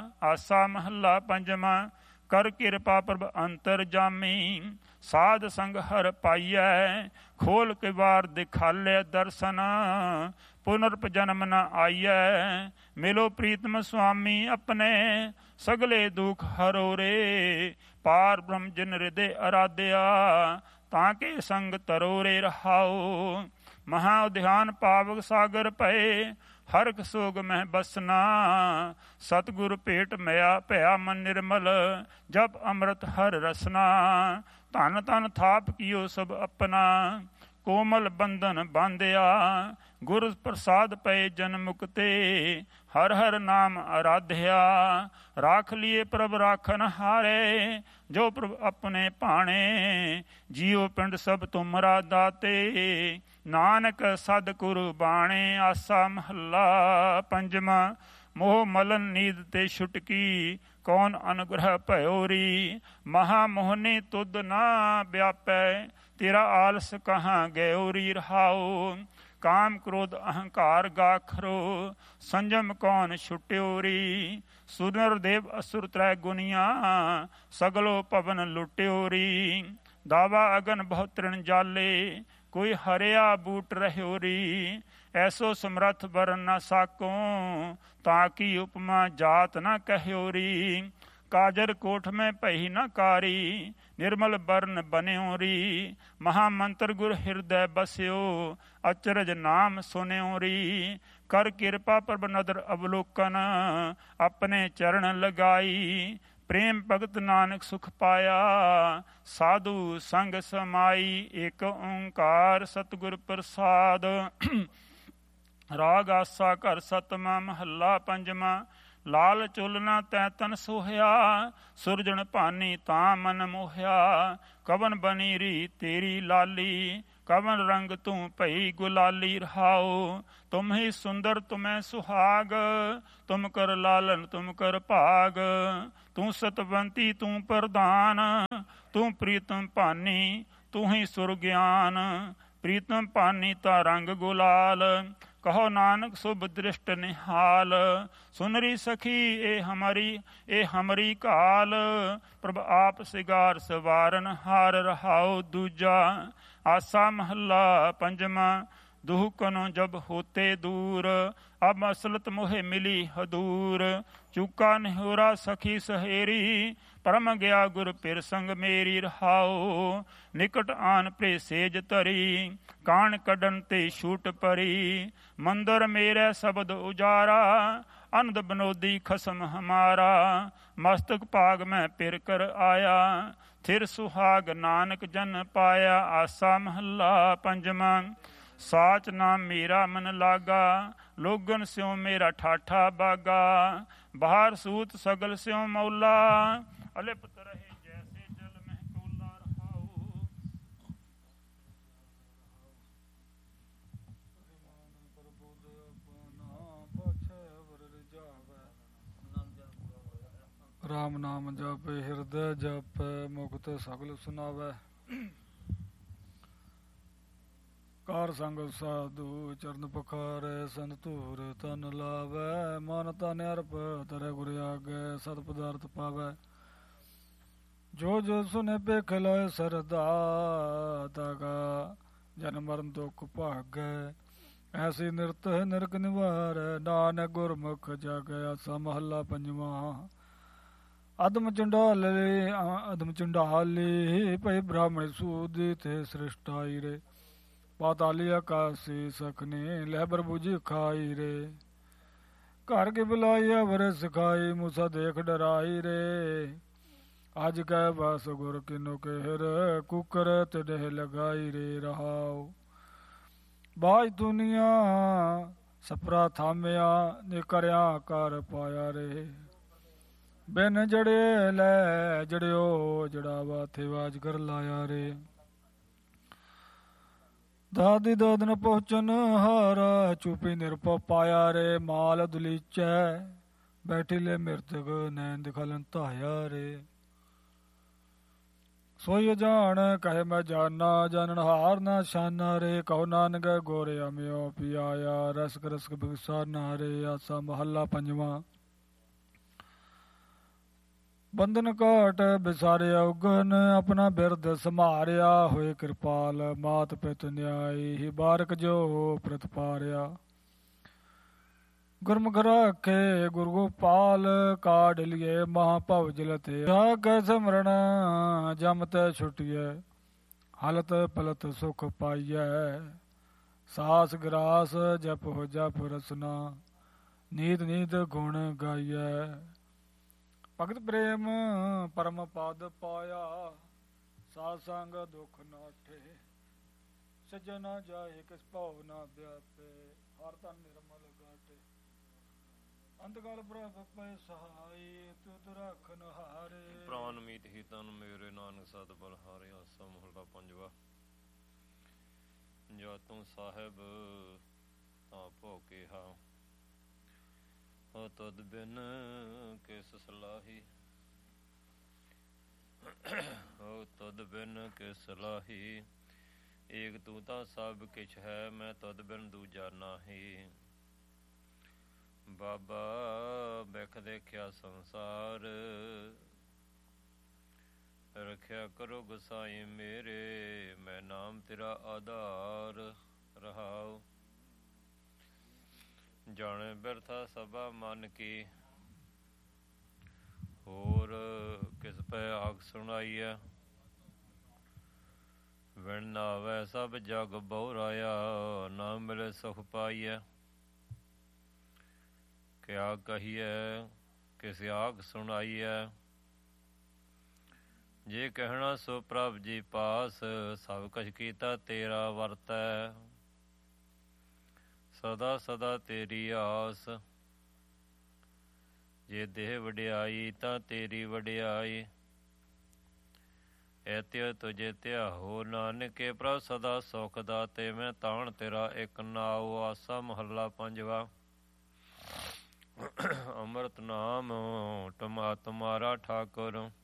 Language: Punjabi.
ਆਸਾ ਮਹੱਲਾ ਪੰਜਵਾਂ। ਕਰ ਕਿਰਪਾ ਪ੍ਰਭ ਅੰਤਰ ਜਾਮੀ, ਸਾਧ ਸੰਗ ਹਰ ਪਾਈਐ। ਖੋਲ ਕੇ ਵਾਰ ਦਿਖਾਲੇ ਦਰਸ਼ਨ, ਪੁਨਰਪ ਜਨਮ ਨ ਆਈਐ। ਮਿਲੋ ਪ੍ਰੀਤਮ ਸੁਆਮੀ ਆਪਣੇ, ਸਗਲੇ ਦੁਖ ਹਰੋ ਰੇ। ਪਾਰ ਬ੍ਰਹਮ ਜਿਨ ਹਿਰਦੇ ਅਰਾਧਿਆ, ਤਾਂ ਕੇ ਸੰਗ ਤਰੋ ਰੇ ਰਹਾਓ। ਮਹਾ ਉਦਿਆਨ ਪਾਵਕ ਸਾਗਰ ਪਏ, ਹਰਖ ਸੋਗ ਮਹਿ ਬਸਨਾ। ਸਤਿਗੁਰ ਭੇਟ ਮਿਆ ਭਇਆ ਮਨ ਨਿਰਮਲ, ਜਪ ਅੰਮ੍ਰਿਤ ਹਰ ਰਸਨਾ। ਧਨ ਧਨ ਥਾਪ ਕੀਓ ਸਭ ਆਪਣਾ, ਕੋਮਲ ਬੰਧਨ ਬਾਂਧਿਆ। ਗੁਰ ਪ੍ਰਸਾਦ ਪਏ ਜਨ ਮੁਕਤੇ, ਹਰ ਹਰ ਨਾਮ ਅਰਾਧਿਆ। ਰਾਖ ਲੀਏ ਪ੍ਰਭ ਰਾਖਨ ਹਾਰੇ, ਜੋ ਪ੍ਰਭ ਆਪਣੇ ਭਾਣੇ। ਜੀਉ ਪਿੰਡ ਸਭ ਤੁਮਰਾ ਦਾਤੇ, ਨਾਨਕ ਸਦ ਕੁਰਬਾਣੇ। ਆਸਾ ਮਹੱਲਾ ਪੰਜਵਾਂ। ਮੋਹ ਮਲਨ ਨੀਂਦ ਤੇ ਛੁਟਕੀ, ਕੌਣ ਅਨੁਗ੍ਰਹ ਭਇਓ ਰੀ। ਮਹਾ ਮੋਹਨੀ ਤੁਧ ਨਾ ਵਿਆਪੈ, ਤੇਰਾ ਆਲਸ ਕਹਾਂ ਗਇਓ ਰੀ ਰਹਾਓ। ਕਾਮ ਕ੍ਰੋਧ ਅਹੰਕਾਰ ਗਾਖਰੋ, ਸੰਜਮ ਕੌਣ ਛੁਟਿਓ ਰੀ। ਸੁਨਰ ਦੇਵ ਅਸੁਰ ਤ੍ਰੈ ਗੁਨੀਆਂ, ਸਗਲੋ ਭਵਨ ਲੁਟਿਓ ਰੀ। ਦਾਵਾ ਅਗਨ ਬਹੁ ਤ੍ਰਿਣ ਜਾਲੇ, ਕੋਈ ਹਰਿਆ ਬੂਟ ਰਹਿਓ ਰੀ। ਐਸੋ ਸਮਰੱਥ ਵਰਨ ਨ ਸਾਕੋ, ਤਾਂ ਕੀ ਉਪਮਾ ਜਾਤ ਨ ਕਹਿਓ ਰੀ। ਕਾਜਰ ਕੋਠ ਮੈਂ ਭਈ ਨ ਕਾਰੀ, ਨਿਰਮਲ ਬਰਨ ਬਨਿਓ ਰੀ। ਮਹਾ ਮੰਤਰ ਗੁਰ ਹਿਰਦੈ ਬਸਿਓ, ਅਚਰਜ ਨਾਮ ਸੁਨਿਓ ਰੀ। ਕਰ ਕਿਰਪਾ ਪ੍ਰਭ ਨਦਰ ਅਵਲੋਕਨ, ਆਪਣੇ ਚਰਨ ਲਗਾਈ। ਪ੍ਰੇਮ ਭਗਤ ਨਾਨਕ ਸੁਖ ਪਾਇਆ, ਸਾਧੂ ਸੰਗ ਸਮਾਈ। ਏਕ ਓੰਕਾਰ ਸਤਿਗੁਰ ਪ੍ਰਸਾਦ। ਰਾਗ ਆਸਾ ਘਰ ਸਤਵਾਂ ਮਹੱਲਾ ਪੰਜਵਾਂ। ਲਾਲ ਚੁਲਨਾ ਤੈ ਤਨ ਸੋਹਿਆ, ਸੁਰਜਣ ਭਾਨੀ ਤਾਂ ਮਨ ਮੋਹਿਆ। ਕਵਨ ਬਨੀ ਰੀ ਤੇਰੀ ਲਾਲੀ, ਕਵਨ ਰੰਗ ਤੂੰ ਭਈ ਗੁਲਾਲੀ ਰਹਾਓ। ਤੁਮ ਹੀ ਸੁੰਦਰ ਤੁਮੈ ਸੁਹਾਗ, ਤੁਮ ਕਰ ਲਾਲਨ ਤੁਮ ਕਰ ਭਾਗ। ਤੂੰ ਸਤਵੰਤੀ ਤੂੰ ਪ੍ਰਧਾਨ, ਤੂੰ ਪ੍ਰੀਤਮ ਭਾਨੀ ਤੂੰ ਹੀ ਸੁਰ ਗਿਆਨ। ਪ੍ਰੀਤਮ ਭਾਨੀ ਤਾਂ ਰੰਗ ਗੁਲਾਲ, ਕਹੋ ਨਾਨਕ ਸੁਭ ਦ੍ਰਿਸ਼ਟ ਨਿਹਾਲ। ਸੁਨਰੀ ਸਖੀ ਇਹ ਹਮਰੀ ਕਾਲ, ਪ੍ਰਭ ਆਪ ਸਿਗਾਰ ਸਵਾਰਨ ਹਾਰ ਰਹਾਓ। ਦੂਜਾ। ਆਸਾ ਮਹੱਲਾ ਪੰਜਵਾਂ। ਦੁਹ ਕਨੋ ਜਬ ਹੋਤੇ ਦੂਰ, ਅਬ ਅਸਲਤ ਮੋਹਿ ਮਿਲੀ ਹਦੂਰ। ਚੂਕਾ ਨਿਹੋਰਾ ਸਖੀ ਸਹੇਰੀ, ਪਰਮ ਗਿਆ ਗੁਰ ਪਿਰ ਸੰਗ ਮੇਰੀ ਰਹਾਓ। ਨਿਕਟ ਆਨ ਪ੍ਰੇ ਸੇਜ ਧਰੀ, ਕਾਣ ਕੱਢਣ ਤੇ ਛੂਟ ਪਰੀ। ਮੰਦਰ ਮੇਰੇ ਸ਼ਬਦ ਉਜਾਰਾ, ਅਨੰਦ ਬਨੋਦੀ ਖਸਮ ਹਮਾਰਾ। ਮਸਤਕ ਭਾਗ ਮੈਂ ਪਿਰ ਕਰ ਆਇਆ, ਥਿਰ ਸੁਹਾਗ ਨਾਨਕ ਜਨ ਪਾਇਆ। ਆਸਾ ਮਹੱਲਾ ਪੰਜਵਾਂ। ਸਾਚ ਨਾਮ ਮੇਰਾ ਮਨ ਲਾਗਾ, ਲੋਗਨ ਸਿਉ ਮੇਰਾ ਠਾਠਾ ਬਾਗਾ। ਬਾਹਰ ਸੂਤ ਸਗਲ ਸਿਉ ਮੌਲਾ, ਅਲਿਪਤ ਰਹੇ ਜੈਸੇ ਜਲ ਮਹਿ ਕੋਲਾ ਰਹਾਓ। ਰਾਮ ਨਾਮ ਜਪੈ ਹਿਰਦੈ ਜਪੈ, ਮੁਕਤ ਸਗਲ ਸੁਨਾਵੈ। ਕਾਰ ਸੰਗ ਸਾਧੂ ਚਰਨ ਪਖਾਰੈ, ਸੰਤੂਰ ਤਨ ਲਾਵੈ। ਮਨ ਤਨ ਅਰਪ ਤਰੈ ਗੁਰ ਆਗੈ, ਸਤ ਪਦਾਰਥ ਪਾਵੈ। ਜੋ ਜੋ ਸੁਨੇ ਪੇਖ ਲਾਇ ਸਰਦਾ, ਤਾਕਾ ਜਨਮ ਮਰਨ ਦੁਖ ਭਾਗੈ। ਐਸੀ ਨਿਰਤ ਨਿਰਕ ਨਿਵਾਰੈ, ਨਾਨਕ ਗੁਰਮੁਖ ਜਾਗੈ। ਆਸਾ ਮਹੱਲਾ ਪੰਜਵਾਂ। ਅਦਮ ਚੰਡਾਲੀ ਭਈ ਬ੍ਰਾਹਮਣ ਸੂਦੀ, ਤੇ ਸ੍ਰਿਸ਼ਟਾਈ ਰੇ। ਪਾਤਾਲੀ ਆਕਾਸੀ ਸਖਨੀ, ਲਹਿਬਰ ਬੁਝੀ ਖਾਈ ਰੇ। ਘਰ ਕੇ ਬੁਲਾਈ ਅਵਰ ਸਿਖਾਈ, ਮੂਸਾ ਦੇਖ ਡਰਾਈ ਰੇ। ਅੱਜ ਕਹਿ ਬਸ ਗੁਰ ਕਿਨੋ ਕਹਿਰ, ਕੁਕਰ ਤਿਡਹਿ ਲਗਾਈ ਰੇ ਰਹਾਓ। ਬਾਜ ਦੁਨੀਆ ਸਪਰਾ ਥਾਮਿਆ, ਨਿਕਰਿਆ ਕਰ ਪਾਇਆ ਰੇ। ਬਿਨ ਜੜੇ ਲੈ ਜੜਿਓ, ਜੜਾਵਾ ਥੇ ਵਾਜ ਕਰ ਲਾਇਆ ਰੇ। ਦਾਦੀ ਦਾਦ ਨ ਪਹੁੰਚਨ ਹਾਰਾ, ਚੁਪੀ ਨਿਰਪਉ ਪਾਇਆ ਰੇ। ਮਾਲ ਦੁਲੀਚੈ ਬੈਠੀ ਲੈ ਮਿਰਤਕ, ਨੈਣ ਦਿਖਾਲਨ ਧਾਇਆ ਰੇ। ਸੋਈ ਜਾਣ ਕਹੇ ਮੈਂ ਜਾਨਾ, ਜਾਨਣ ਹਾਰ ਨਾ ਸ਼ਾਨਾ ਰੇ। ਕਹੋ ਨਾਨਕ ਗੋਰੇ ਅਮਿਓ ਪਿਆਇਆ, ਰਸਕ ਰਸਕ ਬਿਗਸਾਨਾ ਰੇ। ਆਸਾ ਮਹੱਲਾ ਪੰਜਵਾਂ। ਬੰਧਨ ਘਾਟ ਵਿਸਾਰਿਆ ਉਗਨ, ਆਪਣਾ ਬਿਰਦ ਸੰਭਾਰਿਆ, ਹੋਏ ਕਿਰਪਾਲ ਮਾਤ ਪਿਤ ਨਿਆਈ, ਹੀ ਬਾਰਕ ਜੋ ਪ੍ਰਤਪਾਰਿਆ। ਗੁਰਮੁਖ ਰਾਖੇ ਗੁਰ ਗੋਪਾਲ, ਕਾਢ ਲਿਏ ਮਹਾਭਵ ਜਲਤੇ, ਕੈ ਸਿਮਰਨ ਜਮ ਤੈ ਛੁਟਿਐ, ਹਲਤ ਪਲਤ ਸੁਖ ਪਾਈਐ। ਸਾਸ ਗਰਾਸ ਜਪ ਹੋ ਜਪ ਰਸਨਾ, ਨੀਤ ਨੀਤ ਗੁਣ ਗਾਈਐ। ਭਗਤ ਪ੍ਰੇਮ ਪਰਮ ਪਦ ਪਾਇਆ, ਸਾਧ ਸੰਗ ਦੁਖ ਨਾਠੇ, ਸੱਜਣ ਨਾ ਜਾਏ ਕਿਸ ਭਾਵ ਨਾ ਵਿਆਪੇ, ਹਰ ਤਨ ਨਿਰਮਲ ਗਾਟੇ। ਅੰਤਕਾਲ ਪ੍ਰਭ ਪੈ ਸਹਾਈ, ਤੁਧ ਰਾਖਨ ਹਾਰੇ, ਪ੍ਰਾਨ ਮੀਤ ਹੀ ਤਨ ਮੇਰੇ, ਨਾਨਕ ਸਤ ਬਲ ਹਾਰੇ। ਆਸਾ ਮਹਲਾ ਪੰਜਵਾ। ਜੋ ਤੂੰ ਸਾਹਿਬ ਤਾਂ ਭੋ ਕਿਹਾ, ਹੋ ਤੁਧ ਬਿਨ ਕਿਸ ਸਲਾਹੀ, ਹੋ ਤੁਧ ਬਿਨ ਕਿਸ ਸਲਾਹੀ। ਏਕ ਤੂੰ ਤਾਂ ਸਭ ਕਿਛ ਹੈ, ਮੈਂ ਤੁਧ ਬਿਨ ਦੂਜਾ ਨਾਹੀ। ਬਾਬਾ ਬਿਖ ਦੇਖਿਆ ਸੰਸਾਰ, ਰੱਖਿਆ ਕਰੋ ਗੁਸਾਈ ਮੇਰੇ, ਮੈਂ ਨਾਮ ਤੇਰਾ ਆਧਾਰ ਰਹਾਉ। ਜਾਣੇ ਬਿਰਥਾ ਸਭਾ ਮਨ ਕੀ, ਹੋਰ ਕਿਸ ਪੈ ਆਖ ਸੁਣਾਈਐ। ਵਿਣ ਨਾਵੈ ਸਭ ਜਗ ਬਹੁਰਾਇਆ, ਨਾ ਮਿਲੇ ਸੁਖ ਪਾਈਐ। ਕਿਆ ਕਹੀਐ ਕਿਸ ਆਖ ਸੁਣਾਈਐ, ਜੇ ਕਹਿਣਾ ਸੋ ਪ੍ਰਭ ਜੀ ਪਾਸ, ਸਭ ਕੁਛ ਕੀਤਾ ਤੇਰਾ ਵਰਤੈ। ਸਦਾ ਸਦਾ ਤੇਰੀ ਆਸ, ਜੇ ਦੇਹ ਵਡਿਆਈ ਤਾਂ ਤੇਰੀ ਵਡਿਆਈ। ਐਤਿਓ ਤੁਝੇ ਧਿਆਹੋ ਨਾਨਕੇ, ਪ੍ਰਭ ਸਦਾ ਸੁਖ ਦਾਤੇ, ਮੈਂ ਤਾਣ ਤੇਰਾ ਇੱਕ ਨਾਉ। ਆਸਾ ਮਹੱਲਾ ਪੰਜਵਾ। ਅੰਮ੍ਰਿਤ ਨਾਮ ਤੁਮਾ ਤੁਮਾਰਾ ਠਾਕੁਰ,